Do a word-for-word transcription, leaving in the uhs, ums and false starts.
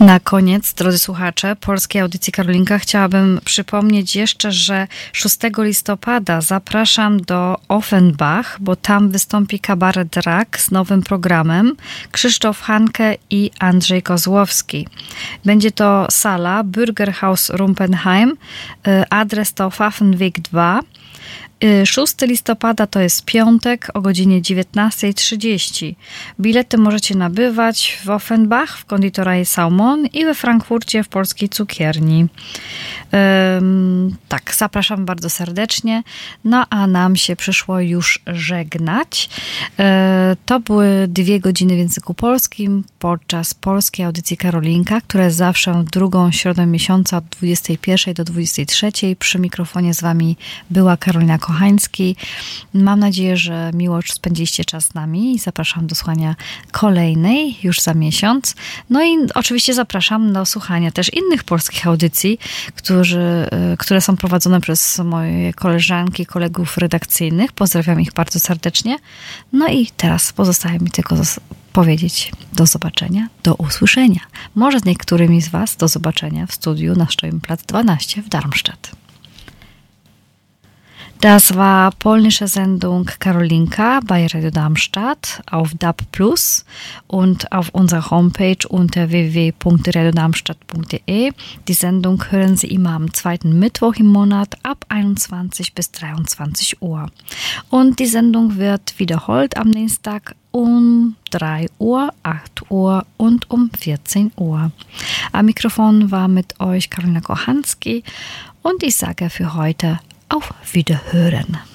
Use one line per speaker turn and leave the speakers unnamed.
Na koniec, drodzy słuchacze, Polskiej Audycji Karolinka, chciałabym przypomnieć jeszcze, że szóstego listopada zapraszam do Offenbach, bo tam wystąpi Kabaret Drak z nowym programem Krzysztof Hanke i Andrzej Kozłowski. Będzie to sala Bürgerhaus Rumpenheim, adres to Pfaffenweg dwa. szóstego listopada to jest piątek o godzinie dziewiętnasta trzydzieści. Bilety możecie nabywać w Offenbach, w Konditorei Salmon i we Frankfurcie w Polskiej Cukierni. Ym, tak, zapraszam bardzo serdecznie. No a nam się przyszło już żegnać. Yy, to były dwie godziny w języku polskim podczas Polskiej Audycji Karolinka, która jest zawsze w drugą środę miesiąca od dwudziestej pierwszej do dwudziestej trzeciej. Przy mikrofonie z wami była Karolina Kochański. Mam nadzieję, że miło spędziliście czas z nami i zapraszam do słuchania kolejnej już za miesiąc. No i oczywiście zapraszam do słuchania też innych polskich audycji, którzy, które są prowadzone przez moje koleżanki, kolegów redakcyjnych. Pozdrawiam ich bardzo serdecznie. No i teraz pozostaje mi tylko powiedzieć do zobaczenia, do usłyszenia. Może z niektórymi z was do zobaczenia w studiu na Stoimplatz dwanaście w Darmstadt. Das war polnische Sendung Karolinka bei Radio Darmstadt auf D A B plus und auf unserer Homepage unter w w w punkt radio darmstadt punkt d e. Die Sendung hören Sie immer am zweiten Mittwoch im Monat ab einundzwanzig bis dreiundzwanzig Uhr. Und die Sendung wird wiederholt am Dienstag um drei Uhr, acht Uhr und um vierzehn Uhr. Am Mikrofon war mit euch Karolina Kochanski und ich sage für heute auf Wiederhören.